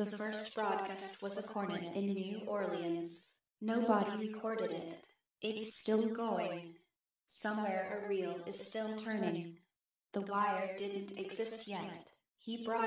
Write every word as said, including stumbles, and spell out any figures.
The first broadcast was a cornet in New Orleans. Nobody recorded it. It's still going. Somewhere a reel is still turning. The wire didn't exist yet. He brought